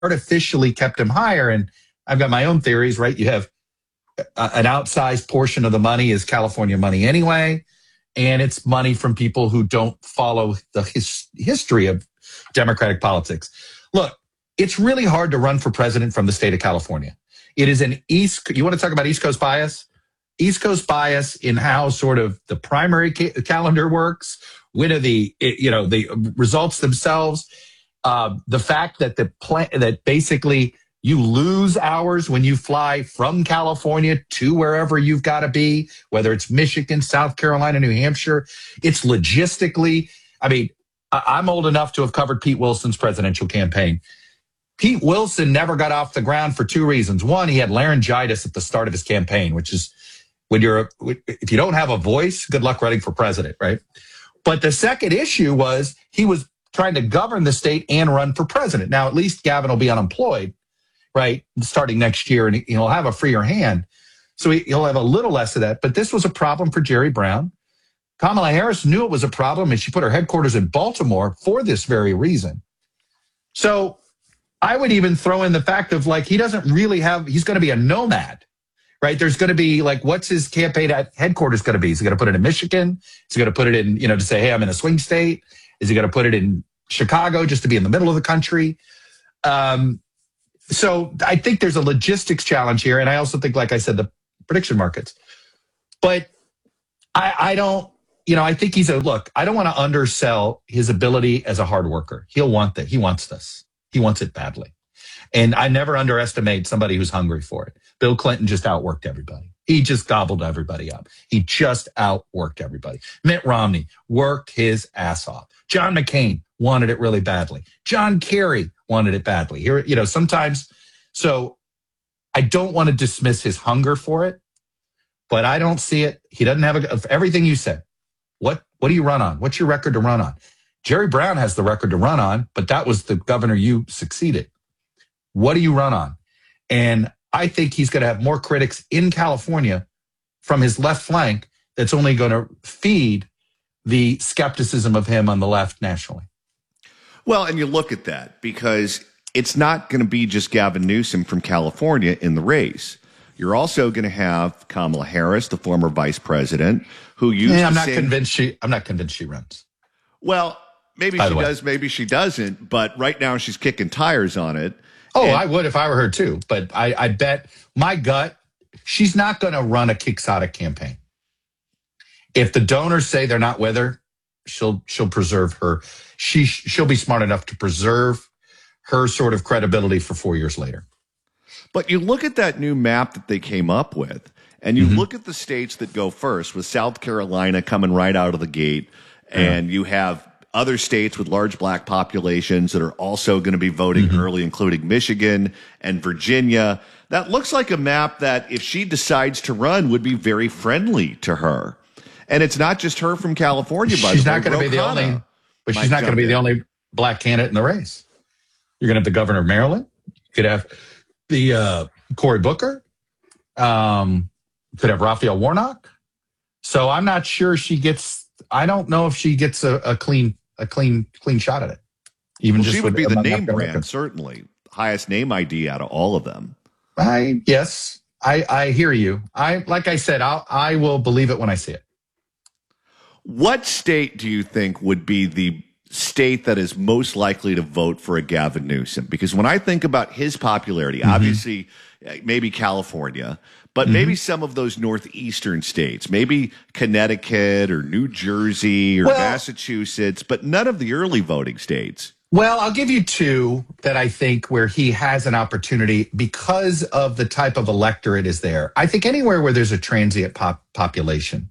artificially kept him higher. And I've got my own theories, right? You have an outsized portion of the money is California money anyway, and it's money from people who don't follow the history of Democratic politics. Look, it's really hard to run for president from the state of California. It is you want to talk about East Coast bias? East Coast bias in how sort of the primary calendar works, when are the results themselves, the fact that that basically you lose hours when you fly from California to wherever you've got to be, whether it's Michigan, South Carolina, New Hampshire. It's logistically, I mean, I'm old enough to have covered Pete Wilson's presidential campaign. Pete Wilson never got off the ground for two reasons. One, he had laryngitis at the start of his campaign, which is if you don't have a voice, good luck running for president, right? But the second issue was he was trying to govern the state and run for president. Now, at least Gavin will be unemployed, right, starting next year, and he'll have a freer hand. So he'll have a little less of that. But this was a problem for Jerry Brown. Kamala Harris knew it was a problem, and she put her headquarters in Baltimore for this very reason. So I would even throw in the fact of, like, he's going to be a nomad, right? There's going to be, like, what's his campaign at headquarters going to be? Is he going to put it in Michigan? Is he going to put it in, to say, hey, I'm in a swing state? Is he going to put it in Chicago just to be in the middle of the country? So I think there's a logistics challenge here. And I also think, like I said, the prediction markets. But I don't, I think I don't want to undersell his ability as a hard worker. He'll want that. He wants this. He wants it badly. And I never underestimate somebody who's hungry for it. Bill Clinton just outworked everybody. He just gobbled everybody up. He just outworked everybody. Mitt Romney worked his ass off. John McCain wanted it really badly. John Kerry wanted it badly. Here, sometimes. So I don't want to dismiss his hunger for it, but I don't see it. He doesn't have everything you said. What do you run on? What's your record to run on? Jerry Brown has the record to run on, but that was the governor you succeeded. What do you run on? And I think he's going to have more critics in California from his left flank that's only going to feed the skepticism of him on the left nationally. Well, and you look at that because it's not going to be just Gavin Newsom from California in the race. You're also going to have Kamala Harris, the former vice president, who used I'm not convinced she runs. Well, maybe she does, maybe she doesn't, but right now she's kicking tires on it. Oh, I would if I were her too. But I bet my gut, she's not going to run a quixotic campaign. If the donors say they're not with her, she'll preserve her. She'll be smart enough to preserve her sort of credibility for 4 years later. But you look at that new map that they came up with, and you look at the states that go first, with South Carolina coming right out of the gate, and you have other states with large black populations that are also going to be voting early, including Michigan and Virginia. That looks like a map that, if she decides to run, would be very friendly to her. And it's not just her from California, by the way. She's not going to be the only, but she's not going to be the only black candidate in the race. You're going to have the governor of Maryland. You could have the Cory Booker. Could have Raphael Warnock. So I'm not sure I don't know if she gets a clean shot at it. She would be the name brand, certainly. Highest name ID out of all of them. Yes, I hear you. Like I said, I will believe it when I see it. What state do you think would be the state that is most likely to vote for a Gavin Newsom? Because when I think about his popularity, obviously maybe California, but maybe some of those northeastern states, maybe Connecticut or New Jersey or Massachusetts, but none of the early voting states. Well, I'll give you two that I think where he has an opportunity because of the type of electorate is there. I think anywhere where there's a transient population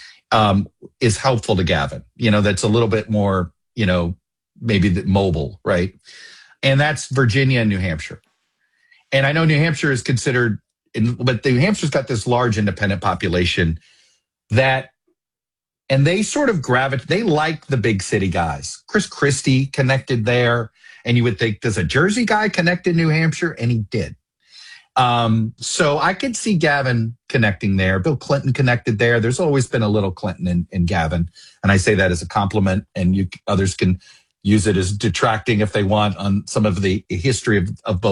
is helpful to Gavin. That's a little bit more, maybe mobile, right? And that's Virginia and New Hampshire. And I know New Hampshire is considered, but New Hampshire's got this large independent population and they sort of they like the big city guys. Chris Christie connected there, and you would think, does a Jersey guy connect in New Hampshire? And he did. So I could see Gavin connecting there. Bill Clinton connected there. There's always been a little Clinton in Gavin. And I say that as a compliment, and others can use it as detracting if they want on some of the history of both